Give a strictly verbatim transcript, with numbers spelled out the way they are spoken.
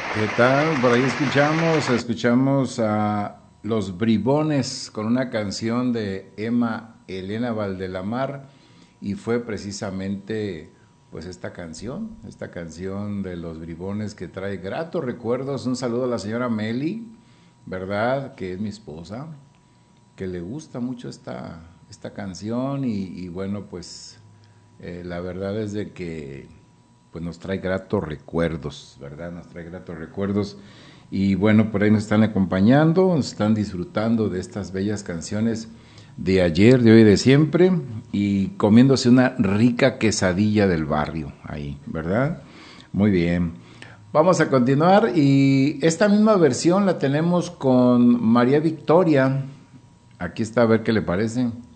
¿Qué tal? Por ahí escuchamos, escuchamos a Los Bribones con una canción de Emma Elena Valdelamar y fue precisamente pues esta canción, esta canción de Los Bribones que trae gratos recuerdos. Un saludo a la señora Meli, ¿verdad? Que es mi esposa, que le gusta mucho esta, esta canción y, y bueno pues eh, la verdad es de que pues nos trae gratos recuerdos, ¿verdad? Nos trae gratos recuerdos. Y bueno, por ahí nos están acompañando, nos están disfrutando de estas bellas canciones de ayer, de hoy y de siempre, y comiéndose una rica quesadilla del barrio ahí, ¿verdad? Muy bien. Vamos a continuar y esta misma versión la tenemos con María Victoria. Aquí está, a ver qué le parece.